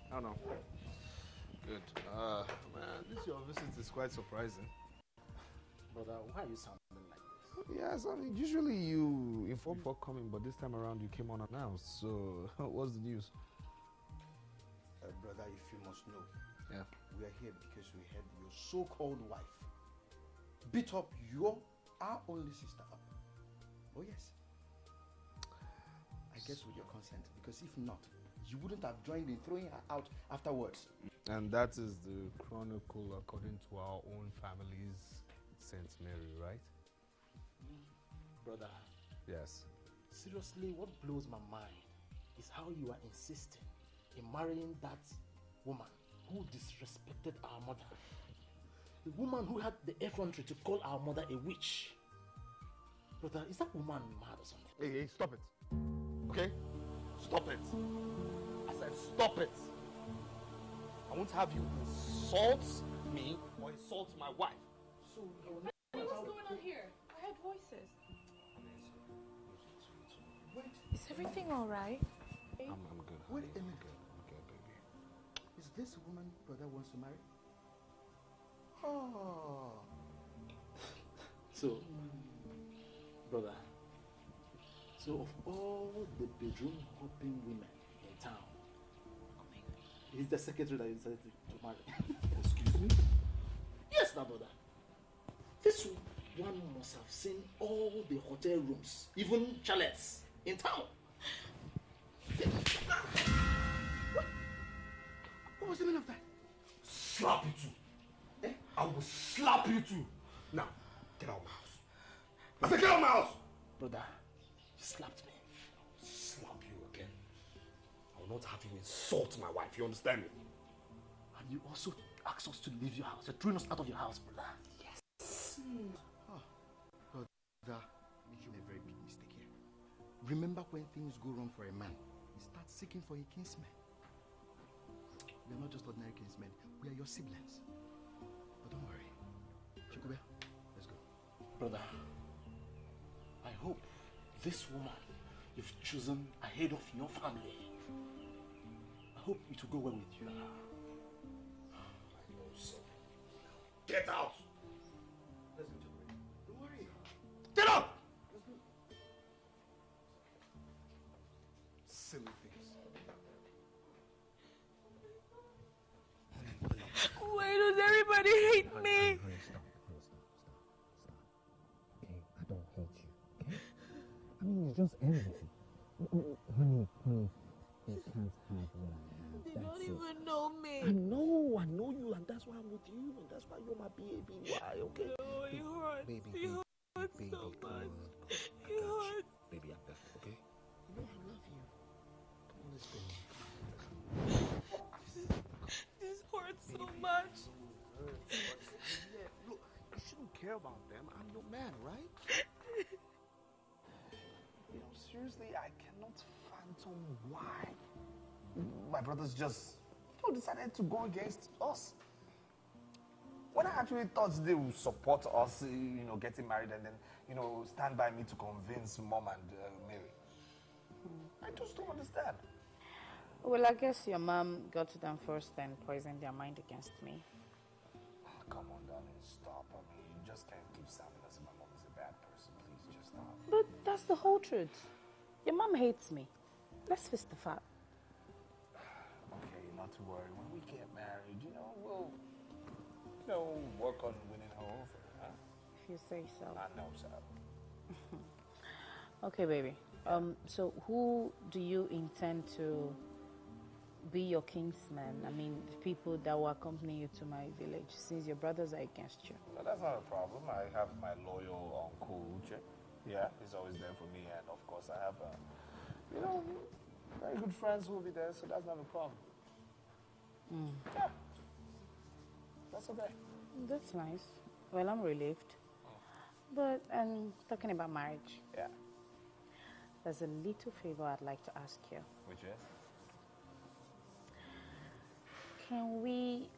Oh no. Good. Man, this your visit is quite surprising. Brother, why are you sounding like this? Yes, I mean, usually you inform before coming, but this time around you came unannounced. So, what's the news? Brother, if you must know, yeah, we are here because we heard your so-called wife beat up our only sister up. Oh yes. I guess with your consent, because if not, you wouldn't have joined in throwing her out afterwards. And that is the chronicle according to our own family's Saint Mary, right? Brother. Yes. Seriously, what blows my mind is how you are insisting in marrying that woman who disrespected our mother. The woman who had the effrontery to call our mother a witch. Brother, is that woman mad or something? Hey, stop it. Okay? Stop it. I said stop it. I won't have you insult me or insult my wife. So, what's going on here? I heard voices. Is everything all right? I'm good. Wait a minute. I'm good, baby. Is this the woman brother wants to marry? Oh. So, brother, so of all the bedroom hopping women in town, he's the secretary that you decided to marry. Excuse me? Yes, now, brother. This one must have seen all the hotel rooms, even chalets in town. What was the meaning of that? Slap you too. Eh? I will slap you too. Now, get out of my house. I said get out of my house! Brother, you slapped me. I will slap you again. I will not have you insult my wife, you understand me? And you also asked us to leave your house. You're throwing us out of your house, brother. Yes. Oh, brother, you made a very big mistake here. Remember when things go wrong for a man, he starts seeking for a kinsman. We are not just ordinary kinsmen, we are your siblings. But don't worry. Chukube, let's go. Brother, I hope this woman you've chosen ahead of your family, I hope it will go well with you. I know so. Get out! Let's go, Chukube. Don't worry. Get out! Let's go. Silly things. Why does everybody hate me? Honey, stop. Okay, I don't hate you, okay? I mean, it's just envy. Honey, you can't have what I have. They That's don't it. even know me. I know you, and that's why I'm with you, and that's why you're my baby. Why, okay? No, it hurts. Baby, It hurts baby, so come on. much. I It got you. hurts. Baby, I'm back, okay? You know I love you. Come on, let's go. This hurts so much. Yeah, look, you shouldn't care about them. I'm your man, right? Seriously, I cannot fathom why my brothers just decided to go against us. When I actually thought they would support us, getting married and then, stand by me to convince Mom and Mary. I just don't understand. Well, I guess your mom got to them first and poisoned their mind against me. Come on, darling, stop. I mean, you just can't keep sounding as if my mom is a bad person. Please, just stop. But that's the whole truth. Your mom hates me. Let's face the fact. Okay, not to worry. When we get married, we'll, work on winning her over, huh? If you say so. I know so. Okay, baby. So who do you intend to be your kinsmen? I mean, the people that will accompany you to my village, since your brothers are against you. No, that's not a problem. I have my loyal uncle Uche. Yeah, he's always there for me, and of course I have, very good friends who will be there, so that's not a problem. Yeah, that's okay. That's nice. Well, I'm relieved. But talking about marriage. Yeah. There's a little favor I'd like to ask you. Which is? Can we